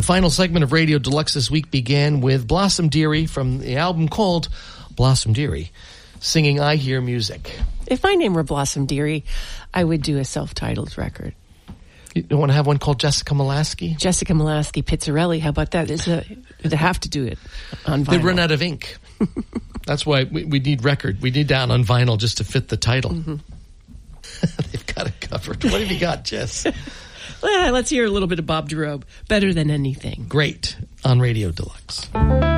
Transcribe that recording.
final segment of Radio Deluxe this week began with Blossom Dearie from the album called Blossom Dearie, singing I Hear Music. If my name were Blossom Dearie, I would do a self-titled record. You don't want to have one called Jessica Molaskey? Jessica Molaskey, Pizzarelli. How about that? They have to do it on vinyl. They run out of ink. That's why we need record. We need that on vinyl just to fit the title. Mm-hmm. They've got it covered. What have you got, Jess? Well, let's hear a little bit of Bob Dorob. Better Than Anything. Great. On Radio Deluxe.